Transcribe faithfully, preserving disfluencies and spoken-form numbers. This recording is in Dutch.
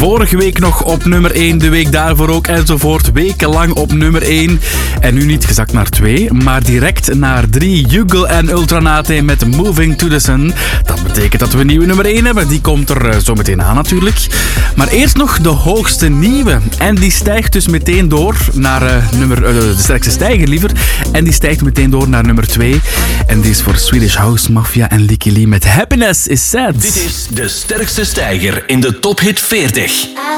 Vorige week nog op nummer één, de week daarvoor ook enzovoort. Wekenlang op nummer één. En nu niet gezakt naar twee, maar direct naar drie. Yugal en Ultranate met Moving to the Sun. Dat betekent dat we een nieuwe nummer één hebben. Die komt er uh, zo meteen aan natuurlijk. Maar eerst nog de hoogste nieuwe. En die stijgt dus meteen door naar uh, nummer... Uh, de sterkste stijger liever. En die stijgt meteen door naar nummer twee. En die is voor Swedish House Mafia en Licky Lee met Happiness is Sad. Dit is de sterkste stijger in de Top Hit veertig.